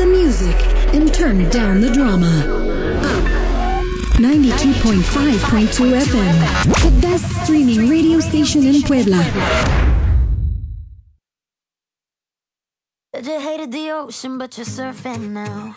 the music and turn down the drama. 92.5.2 FM, the best streaming radio station in Puebla. Said you hated the ocean, but you're surfing now.